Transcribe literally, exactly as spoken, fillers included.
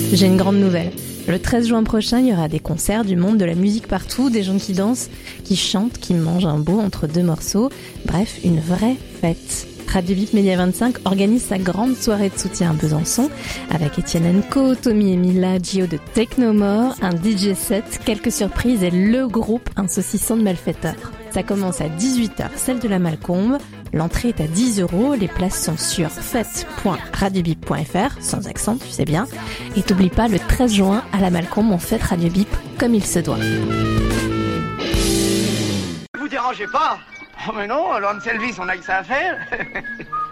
J'ai une grande nouvelle. Le treize juin prochain, il y aura des concerts du monde de la musique partout, des gens qui dansent, qui chantent, qui mangent un bout entre deux morceaux. Bref, une vraie fête. Radio Bip Média vingt-cinq organise sa grande soirée de soutien à Besançon avec Etienne Co, Tommy et Mila, Gio de Technomore, un D J set, quelques surprises et le groupe Un saucisson de malfaiteurs. Ça commence à dix-huit heures, celle de la Malcombe. L'entrée est à dix euros, les places sont sur fête point radiobip point f r, sans accent, tu sais bien. Et t'oublie pas, le treize juin, à la Malcombe, on fête Radio Bip comme il se doit. Vous dérangez pas? Oh mais non, l'homme Selvis, on a que ça à faire.